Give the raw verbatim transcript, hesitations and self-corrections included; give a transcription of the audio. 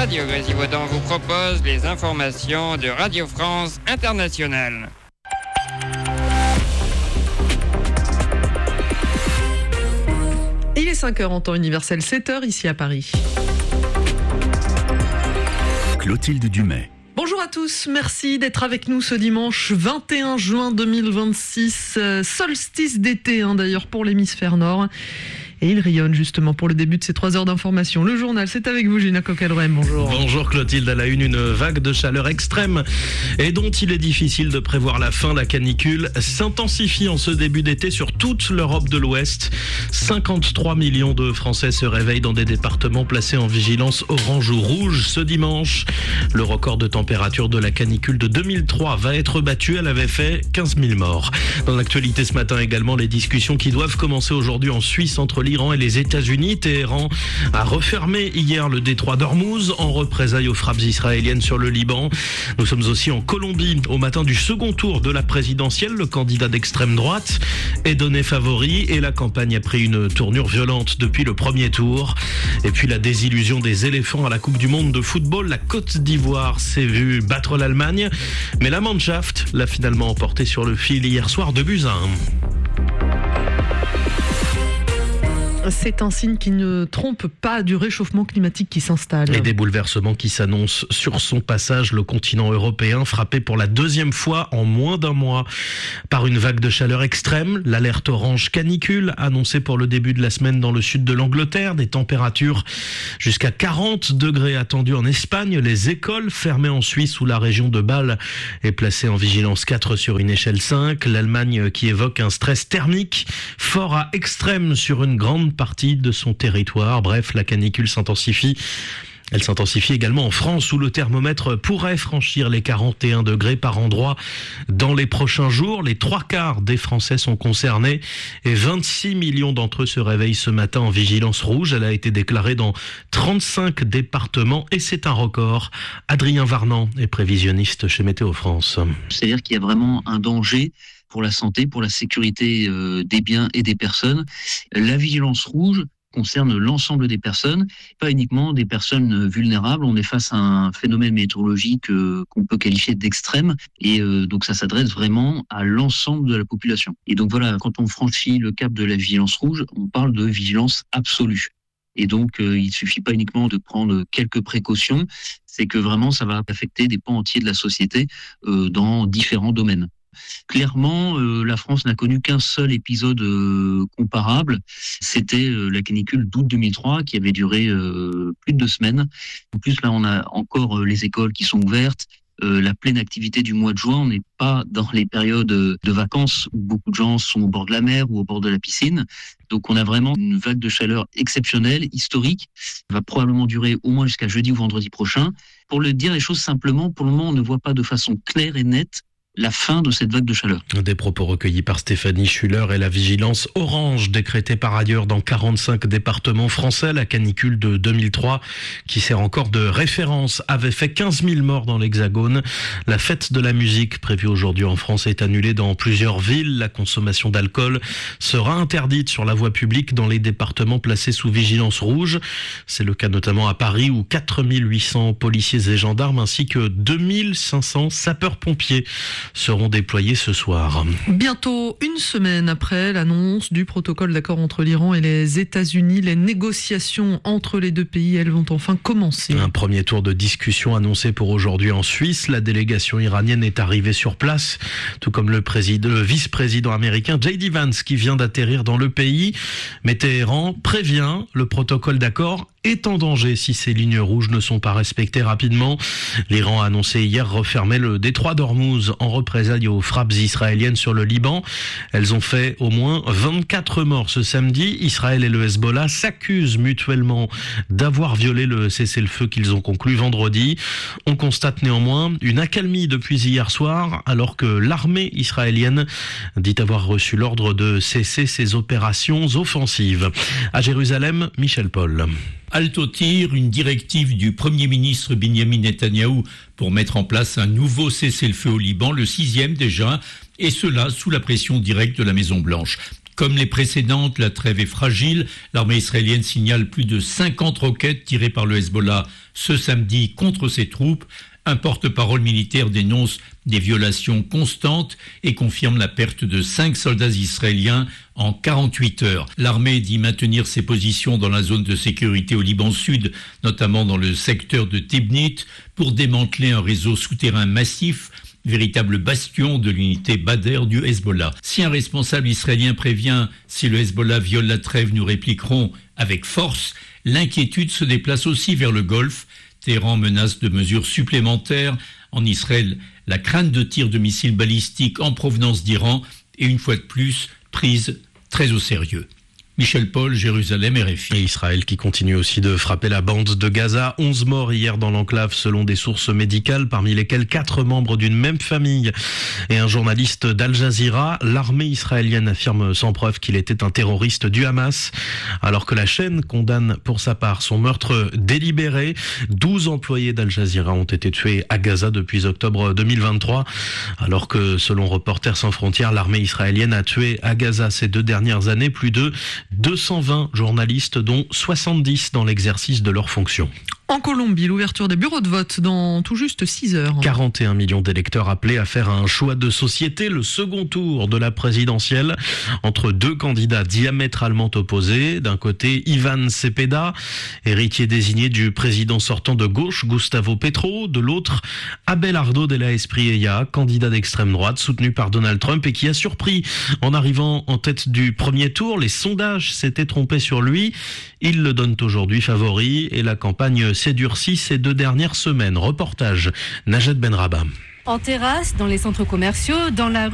Radio Grésivaudan vous propose les informations de Radio France Internationale. Il est cinq heures en temps universel, sept heures ici à Paris. Clotilde Dumais. Bonjour à tous, merci d'être avec nous ce dimanche vingt et un juin deux mille vingt-six, euh, solstice d'été hein, d'ailleurs pour l'hémisphère nord. Et il rayonne justement pour le début de ces trois heures d'information. Le journal, c'est avec vous, Gina Coquelrouem. Bonjour. Bonjour Clotilde. À la une, une vague de chaleur extrême et dont il est difficile de prévoir la fin. La canicule s'intensifie en ce début d'été sur toute l'Europe de l'Ouest. cinquante-trois millions de Français se réveillent dans des départements placés en vigilance orange ou rouge ce dimanche. Le record de température de la canicule de deux mille trois va être battu. Elle avait fait quinze mille morts. Dans l'actualité ce matin également, les discussions qui doivent commencer aujourd'hui en Suisse entre l'Iran et les États-Unis. Téhéran a refermé hier le détroit d'Ormuz en représailles aux frappes israéliennes sur le Liban. Nous sommes aussi en Colombie au matin du second tour de la présidentielle. Le candidat d'extrême droite est donné favori et la campagne a pris une tournure violente depuis le premier tour. Et puis la désillusion des éléphants à la Coupe du Monde de football. La Côte d'Ivoire s'est vue battre l'Allemagne, mais la Mannschaft l'a finalement emporté sur le fil hier soir de buts à un. C'est un signe qui ne trompe pas du réchauffement climatique qui s'installe. Et des bouleversements qui s'annoncent sur son passage. Le continent européen frappé pour la deuxième fois en moins d'un mois par une vague de chaleur extrême. L'alerte orange canicule annoncée pour le début de la semaine dans le sud de l'Angleterre. Des températures jusqu'à quarante degrés attendues en Espagne. Les écoles fermées en Suisse où la région de Bâle est placée en vigilance quatre sur une échelle cinq. L'Allemagne qui évoque un stress thermique fort à extrême sur une grande partie de son territoire. Bref, la canicule s'intensifie. Elle s'intensifie également en France où le thermomètre pourrait franchir les quarante et un degrés par endroit dans les prochains jours. Les trois quarts des Français sont concernés et vingt-six millions d'entre eux se réveillent ce matin en vigilance rouge. Elle a été déclarée dans trente-cinq départements et c'est un record. Adrien Varnant est prévisionniste chez Météo France. C'est-à-dire qu'il y a vraiment un danger pour la santé, pour la sécurité euh, des biens et des personnes. La vigilance rouge concerne l'ensemble des personnes, pas uniquement des personnes vulnérables. On est face à un phénomène météorologique euh, qu'on peut qualifier d'extrême et euh, donc ça s'adresse vraiment à l'ensemble de la population. Et donc voilà, quand on franchit le cap de la vigilance rouge, on parle de vigilance absolue. Et donc euh, il suffit pas uniquement de prendre quelques précautions, c'est que vraiment ça va affecter des pans entiers de la société euh, dans différents domaines. Clairement, euh, la France n'a connu qu'un seul épisode euh, comparable. C'était euh, la canicule d'août deux mille trois qui avait duré euh, plus de deux semaines. En plus, là, on a encore euh, les écoles qui sont ouvertes. Euh, la pleine activité du mois de juin, on n'est pas dans les périodes de vacances où beaucoup de gens sont au bord de la mer ou au bord de la piscine. Donc on a vraiment une vague de chaleur exceptionnelle, historique, qui va probablement durer au moins jusqu'à jeudi ou vendredi prochain. Pour le dire les choses simplement, pour le moment, on ne voit pas de façon claire et nette la fin de cette vague de chaleur. Des propos recueillis par Stéphanie Schuller et la vigilance orange décrétée par ailleurs dans quarante-cinq départements français. La canicule de deux mille trois, qui sert encore de référence, avait fait quinze mille morts dans l'Hexagone. La fête de la musique prévue aujourd'hui en France est annulée dans plusieurs villes. La consommation d'alcool sera interdite sur la voie publique dans les départements placés sous vigilance rouge. C'est le cas notamment à Paris où quatre mille huit cents policiers et gendarmes ainsi que deux mille cinq cents sapeurs-pompiers seront déployés ce soir. Bientôt une semaine après l'annonce du protocole d'accord entre l'Iran et les États-Unis, les négociations entre les deux pays, elles vont enfin commencer. Un premier tour de discussion annoncé pour aujourd'hui en Suisse. La délégation iranienne est arrivée sur place, tout comme le, président, le vice-président américain J D Vance qui vient d'atterrir dans le pays. Mais Téhéran prévient, le protocole d'accord est en danger si ces lignes rouges ne sont pas respectées rapidement. L'Iran a annoncé hier refermer le détroit d'Ormuz en représailles aux frappes israéliennes sur le Liban. Elles ont fait au moins vingt-quatre morts ce samedi. Israël et le Hezbollah s'accusent mutuellement d'avoir violé le cessez-le-feu qu'ils ont conclu vendredi. On constate néanmoins une accalmie depuis hier soir alors que l'armée israélienne dit avoir reçu l'ordre de cesser ses opérations offensives. À Jérusalem, Michel Paul. Halte au tir, une directive du Premier ministre Benyamin Netanyahou pour mettre en place un nouveau cessez-le-feu au Liban, le sixième déjà, et cela sous la pression directe de la Maison-Blanche. Comme les précédentes, la trêve est fragile. L'armée israélienne signale plus de cinquante roquettes tirées par le Hezbollah ce samedi contre ses troupes. Un porte-parole militaire dénonce des violations constantes et confirme la perte de cinq soldats israéliens en quarante-huit heures. L'armée dit maintenir ses positions dans la zone de sécurité au Liban Sud, notamment dans le secteur de Tibnit, pour démanteler un réseau souterrain massif, véritable bastion de l'unité Badr du Hezbollah. Si un responsable israélien prévient « si le Hezbollah viole la trêve, nous répliquerons avec force », l'inquiétude se déplace aussi vers le Golfe. Téhéran menace de mesures supplémentaires. En Israël, la crainte de tirs de missiles balistiques en provenance d'Iran est une fois de plus prise très au sérieux. Michel Paul, Jérusalem, R F I. Et Israël qui continue aussi de frapper la bande de Gaza. onze morts hier dans l'enclave selon des sources médicales, parmi lesquels quatre membres d'une même famille et un journaliste d'Al Jazeera. L'armée israélienne affirme sans preuve qu'il était un terroriste du Hamas, alors que la chaîne condamne pour sa part son meurtre délibéré. douze employés d'Al Jazeera ont été tués à Gaza depuis octobre deux mille vingt-trois, alors que selon Reporters sans frontières, l'armée israélienne a tué à Gaza ces deux dernières années plus de deux cent vingt journalistes, dont soixante-dix dans l'exercice de leurs fonctions. En Colombie, l'ouverture des bureaux de vote dans tout juste six heures. quarante et un millions d'électeurs appelés à faire un choix de société, le second tour de la présidentielle, entre deux candidats diamétralement opposés. D'un côté, Ivan Cepeda, héritier désigné du président sortant de gauche, Gustavo Petro. De l'autre, Abelardo de la Espriella, candidat d'extrême droite, soutenu par Donald Trump et qui a surpris en arrivant en tête du premier tour. Les sondages s'étaient trompés sur lui. Il le donne aujourd'hui favori et la campagne s'est durcie ces deux dernières semaines. Reportage Najat Benrabah. En terrasse, dans les centres commerciaux, dans la rue.